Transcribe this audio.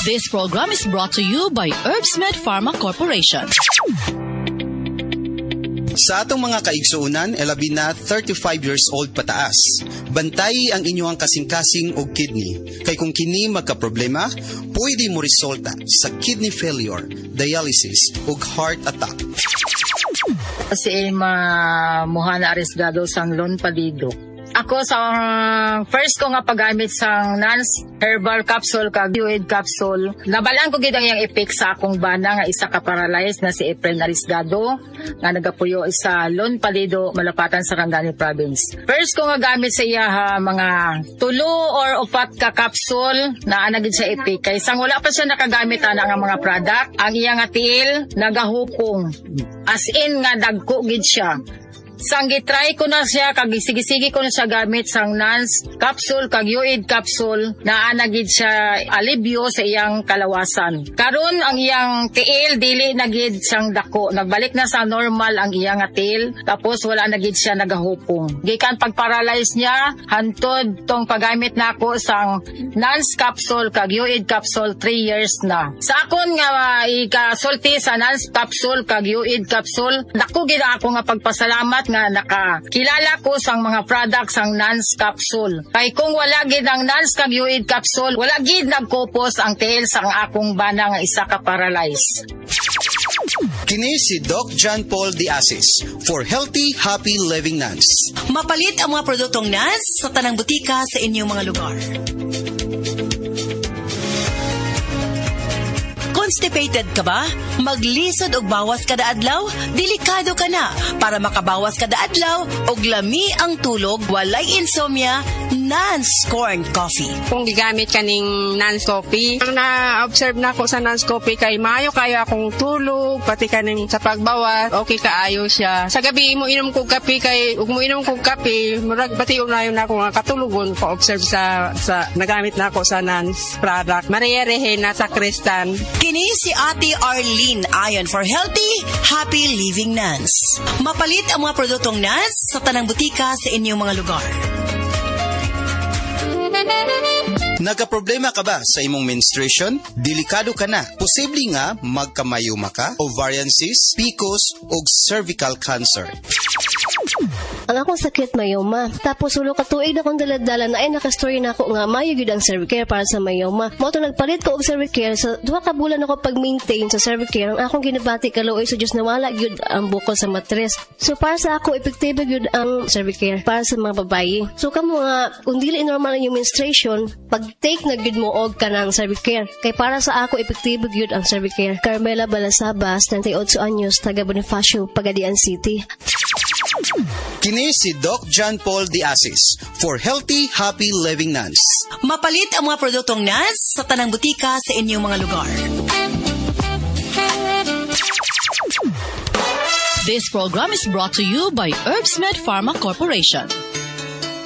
This program is brought to you by Herbsmed Pharma Corporation. Sa atong mga kaigsuunan, labi na 35 years old pataas. Bantay ang inyong kasing-kasing o kidney. Kay kung kini magka-problema, pwede mo resulta sa kidney failure, dialysis o heart attack. Si Mohana Arriesgado sang Lon Palido. Ako sa first ko nga paggamit sa Nance Herbal Capsule kag Fluid Capsule. Nabalaan ko gid ang iyang effect sa akong bana nga isa ka paralyzed na si Efren Arriesgado nga nagapuyo sa Lon Palido, Malapatan, Sarangani Province. First ko nga gamit sa iya mga 2 or 4 ka capsule na ana gid sa effect kay sang wala pa siya nakagamit ana nga mga product. Ang iya nga tiil nagahupong. As in nga dagko gid siya. Sang gitry ko na siya, kag sige ko na siya gamit sang Nance Capsule, kag Fluid Capsule, na anagid siya alibyo sa iyang kalawasan. Karon ang iyang tiil, dili nagid siyang dako. Nagbalik na sa normal ang iyang tiil, tapos wala nagid siya nagahupong. Gikan pag-paralyze niya, hantod tong paggamit na ako sang Nance Capsule, kag Fluid Capsule, 3 years na. Sa akon nga ikasulti sa Nance Capsule, kag Fluid Capsule, dako gid ako nga pagpasalamat nga nakakilala ko sang mga products sang Nance Capsule. Kay kung wala gid ang Nance kag Fluid Capsule, wala gid nagkupos ang tiil sang akong bana nga isa ka paralyze. Kini si Doc John Paul Diasis for Healthy, Happy Living Nance. Mapalit ang mga produktong Nance sa tanang butika sa inyong mga lugar. Constipated ka ba? Maglisod og bawas kada adlaw? Delikado ka na. Para makabawas kada adlaw og lami ang tulog, walay insomnia, Nance Corn Coffee. Kung gigamit kaning Nance Coffee, ang na-observe na ko sa Nance Coffee kay maayo kayo akong tulog, pati kaning sa pagbawas, okay kaayo siya. Sa gabi mo inom kog kape kay ug mo inom kog kape, murag pati unayon na ako nga katulogon ko observe sa nagamit na ako sa Nance product. Maria Rehena sa Kristan. Kini si Ate Arlene ayon for Healthy, Happy Living Nance. Mapalit ang mga produktong Nance sa tanang butika sa inyong mga lugar. Nagka-problema ka ba sa imong menstruation? Delikado ka na. Posible nga magkamayuma ka, ovarian cyst, PCOS o cervical cancer. Ang akong sakit mayoma. Tapos ulo ka tuig na kong daladala na ay nakastory na ako nga mayo gyud ang Cervicare para sa mayoma. Mo to nagpalit ko og Cervicare sa 2 ka bulan ako pag-maintain sa Cervicare. Ang akong ginabati kaluoy sa Dios na wala gyud ang bukol sa matres. So para sa ako epektibo gyud ang Cervicare para sa mga babaye. So kamo nga kung dili normal ang menstruation, pag-take na gyud mo og kanang Cervicare. Kay para sa ako epektibo gyud ang Cervicare. Carmela Balasabas, 38 anyos, taga Bonifacio, Pagadian City. Kini si Doc John Paul Diasis for Healthy, Happy Living Nance. Mapalit ang mga produktong Nance sa tanang butika sa inyong mga lugar. This program is brought to you by Herbsmed Pharma Corporation.